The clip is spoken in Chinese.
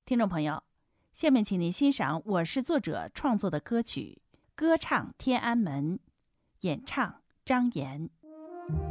听众朋友，下面请您欣赏我是作者创作的歌曲《歌唱天安门》，演唱张岩。